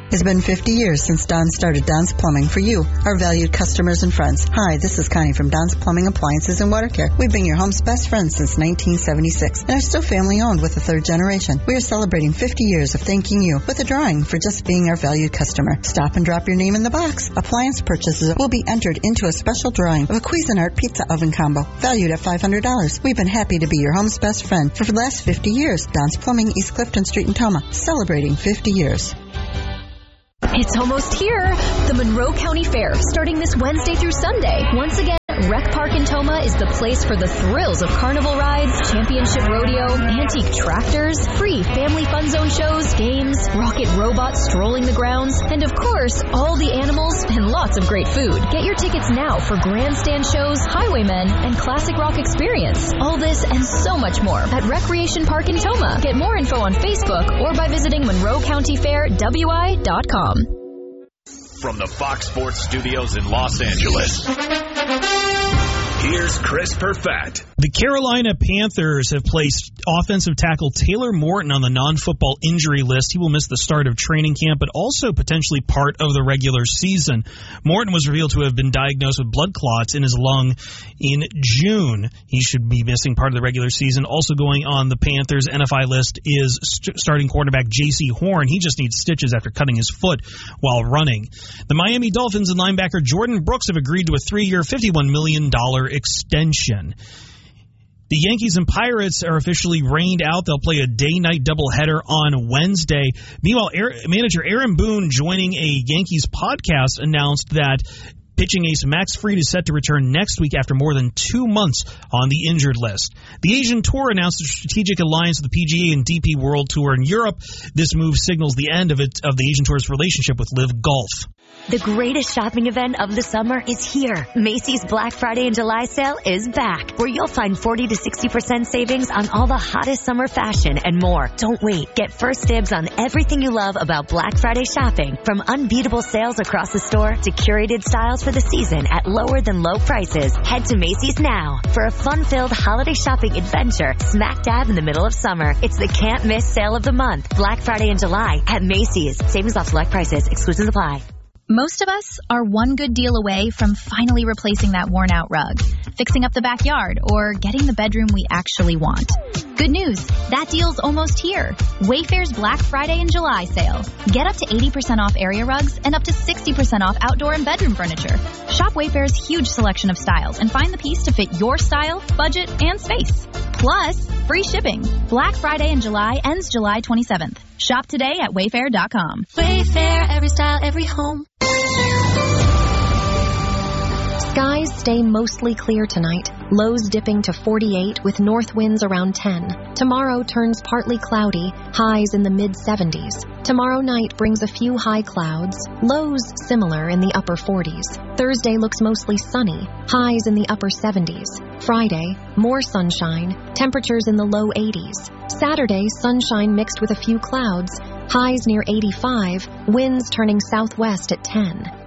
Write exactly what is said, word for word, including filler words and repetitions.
It's been fifty years since Don started Don's Plumbing for you, our valued customers and friends. Hi, this is Connie from Don's Plumbing Appliances and Water Care. We've been your home's best friends since nineteen seventy-six and are still family-owned with the third generation. We are celebrating fifty years of thanking you with a drawing for just being our valued customer. Stop and drop your name in the box. Appliance purchases will be entered into a special drawing of a Cuisinart pizza oven combo valued at five hundred dollars. We've been happy to be your home's best friend for the last fifty years. Don's Plumbing, East Clifton Street in Toma, celebrating fifty years. It's almost here. The Monroe County Fair, starting this Wednesday through Sunday. Once again, Rec Park in Toma is the place for the thrills of carnival rides, championship rodeo, antique tractors, free family fun zone shows, games, rocket robots strolling the grounds, and of course, all the animals and lots of great food. Get your tickets now for grandstand shows, highwaymen, and classic rock experience. All this and so much more at Recreation Park in Toma. Get more info on Facebook or by visiting Monroe County Fair W I dot com. From the Fox Sports Studios in Los Angeles, here's Chris Perfett. The Carolina Panthers have placed offensive tackle Taylor Morton on the non-football injury list. He will miss the start of training camp, but also potentially part of the regular season. Morton was revealed to have been diagnosed with blood clots in his lung in June. He should be missing part of the regular season. Also going on the Panthers N F I list is st- starting quarterback J C Horn. He just needs stitches after cutting his foot while running. The Miami Dolphins and linebacker Jordan Brooks have agreed to a three-year, fifty-one million dollars extension. The Yankees and Pirates are officially rained out. They'll play a day-night doubleheader on Wednesday. Meanwhile, Air, manager Aaron Boone, joining a Yankees podcast, announced that pitching ace Max Fried is set to return next week after more than two months on the injured list. The Asian Tour announced a strategic alliance with the P G A and D P World Tour in Europe. This move signals the end of it of the Asian Tour's relationship with Live Golf. The greatest shopping event of the summer is here. Macy's Black Friday and July sale is back, where you'll find forty to sixty percent savings on all the hottest summer fashion and more. Don't wait. Get first dibs on everything you love about Black Friday shopping, from unbeatable sales across the store to curated styles for the season at lower than low prices. Head to Macy's now for a fun-filled holiday shopping adventure smack dab in the middle of summer. It's the can't-miss sale of the month. Black Friday and July at Macy's. Savings off select prices. Exclusions apply. Most of us are one good deal away from finally replacing that worn-out rug, fixing up the backyard, or getting the bedroom we actually want. Good news, that deal's almost here. Wayfair's Black Friday and July sale. Get up to eighty percent off area rugs and up to sixty percent off outdoor and bedroom furniture. Shop Wayfair's huge selection of styles and find the piece to fit your style, budget, and space. Plus, free shipping. Black Friday and July ends July twenty-seventh. Shop today at wayfair dot com. Wayfair, every style, every home. Skies stay mostly clear tonight. Lows dipping to forty-eight with north winds around ten. Tomorrow turns partly cloudy, highs in the mid seventies. Tomorrow night brings a few high clouds, lows similar in the upper forties. Thursday looks mostly sunny, highs in the upper seventies. Friday, more sunshine, temperatures in the low eighties. Saturday, sunshine mixed with a few clouds, highs near eighty-five, winds turning southwest at ten.